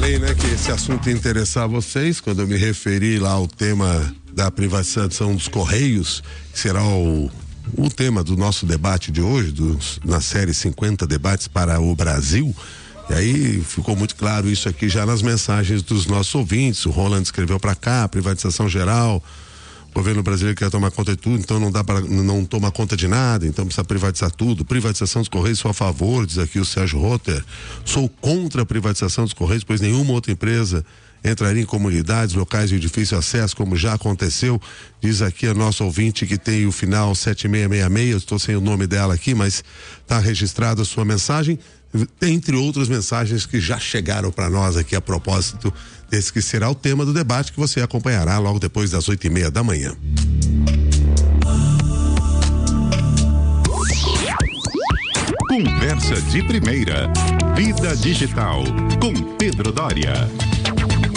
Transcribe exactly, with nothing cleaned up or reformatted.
falei, né, que esse assunto ia interessar vocês quando eu me referi lá ao tema da privatização dos Correios, que será o, o tema do nosso debate de hoje, do, na série cinquenta debates para o Brasil. E aí ficou muito claro isso aqui já nas mensagens dos nossos ouvintes. O Roland escreveu para cá, privatização geral, o governo brasileiro quer tomar conta de tudo, então não dá para, não toma conta de nada, então precisa privatizar tudo. Privatização dos Correios, sou a favor, diz aqui o Sérgio Rotter. Sou contra a privatização dos Correios, pois nenhuma outra empresa entraria em comunidades, locais de difícil acesso, como já aconteceu. Diz aqui a nossa ouvinte que tem o final sete seis seis seis, eu estou sem o nome dela aqui, mas está registrada a sua mensagem, entre outras mensagens que já chegaram para nós aqui a propósito desse que será o tema do debate, que você acompanhará logo depois das oito e meia da manhã. Conversa de primeira, Vida Digital, com Pedro Doria.